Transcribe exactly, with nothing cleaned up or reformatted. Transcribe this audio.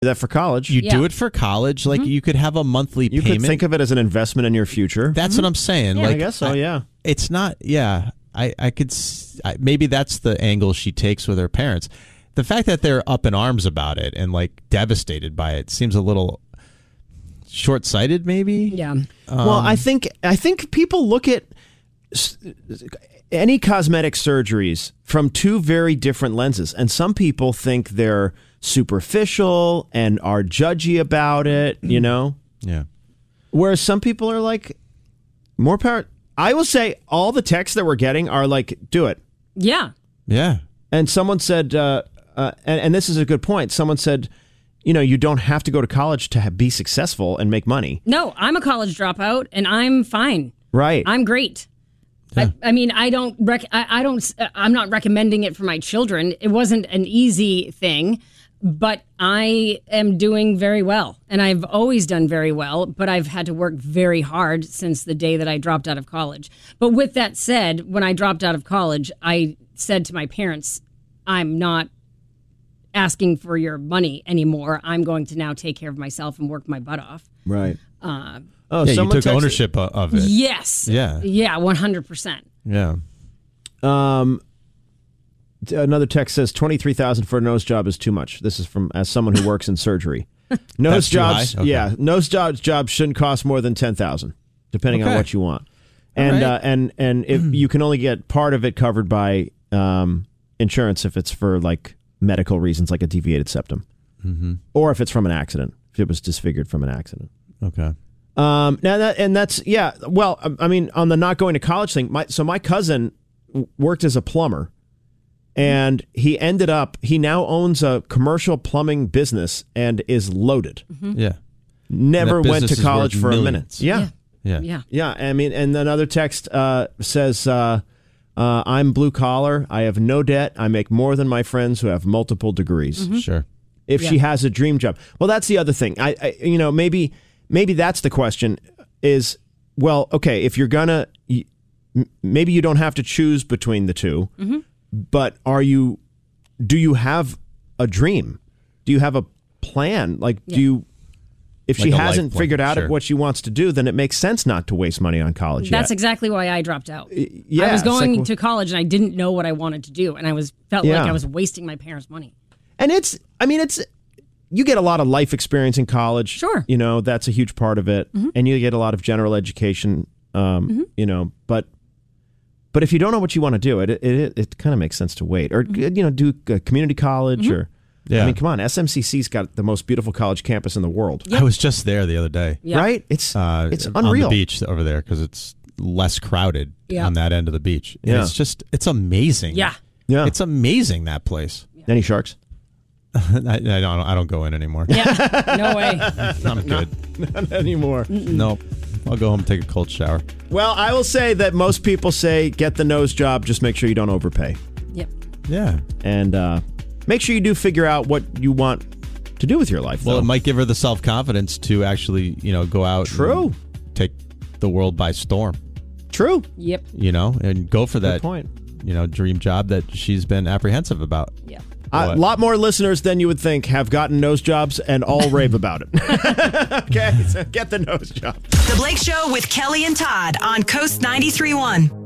that for college. You Yeah. do it for college. Like, you could have a monthly You payment. could think of it as an investment in your future. That's what I'm saying. Yeah. Like, I guess so, yeah. It's not, yeah. I, I could, s- I, maybe that's the angle she takes with her parents. The fact that they're up in arms about it and like devastated by it seems a little short-sighted, maybe. Yeah. Well, I think I think people look at s- any cosmetic surgeries from two very different lenses, and some people think they're superficial and are judgy about it, you know? Yeah. Whereas some people are like, more power. I will say all the texts that we're getting are like, do it. Yeah. Yeah. And someone said, uh, uh, and, and this is a good point, someone said, you know, you don't have to go to college to ha- be successful and make money. No, I'm a college dropout and I'm fine. Right. I'm great. I, I mean, I don't. Rec- I, I don't. I'm not recommending it for my children. It wasn't an easy thing, but I am doing very well, and I've always done very well. But I've had to work very hard since the day that I dropped out of college. But with that said, when I dropped out of college, I said to my parents, "I'm not asking for your money anymore. I'm going to now take care of myself and work my butt off." Right. Uh, oh, Yeah, you someone took texted- ownership o- of it. yes. Yeah. Yeah. one hundred percent. Yeah. Um, t- another text says twenty-three thousand for a nose job is too much. This is from as someone who works in surgery. Nose That's too jobs, high? Okay. yeah, nose jobs jobs shouldn't cost more than ten thousand, depending on Okay. what you want. And right. uh, and and if you can only get part of it covered by um, insurance if it's for like medical reasons, like a deviated septum, Mm-hmm. or if it's from an accident, if it was disfigured from an accident. Okay. Um, now that and that's yeah. Well, I- I mean, on the not going to college thing, my so my cousin w- worked as a plumber, and he ended up he now owns a commercial plumbing business and is loaded. Yeah. Never That went to business is college worth for a minute. millions. Yeah, Yeah. Yeah. yeah. I mean, and another text uh, says, uh, uh, "I'm blue collar. I have no debt. I make more than my friends who have multiple degrees." Sure. If she Yeah. has a dream job. Well, that's the other thing. I, I you know, maybe maybe that's the question is, well, okay, if you're gonna y- m- maybe you don't have to choose between the two, Mm-hmm. but are you do you have a dream? Do you have a plan? Like do you if she Like a life hasn't plan, figured out sure. what she wants to do, then it makes sense not to waste money on college That's yet. exactly why I dropped out. yeah, I was it's going like- to college and I didn't know what I wanted to do, and I was felt Yeah. like I was wasting my parents' money. And it's, I mean, it's, you get a lot of life experience in college. Sure. You know, that's a huge part of it. Mm-hmm. And you get a lot of general education, um, you know, but, but if you don't know what you want to do, it, it, it, it kind of makes sense to wait or, Mm-hmm. you know, do a community college or, Yeah. I mean, come on, S M C C's got the most beautiful college campus in the world, I was just there the other day. Yeah. right? It's, Uh, it's on unreal. the beach over there because it's less crowded Yeah. on that end of the beach. And Yeah. it's just, it's amazing. Yeah. Yeah. It's amazing, that place. Any sharks? I, I don't I don't go in anymore. Yeah. No way. I'm good. Not anymore. Nope. I'll go home and take a cold shower. Well, I will say that most people say get the nose job. Just make sure you don't overpay. Yep. Yeah. And uh, make sure you do figure out what you want to do with your life. Well, though. it might give her the self-confidence to actually, you know, go out True. and take the world by storm, True. Yep. you know, and go for Good that, point. you know, dream job that she's been apprehensive about. Yep. A What? lot more listeners than you would think have gotten nose jobs and all rave about it. Okay, so get the nose job. The Blake Show with Kelly and Todd on Coast ninety-three point one.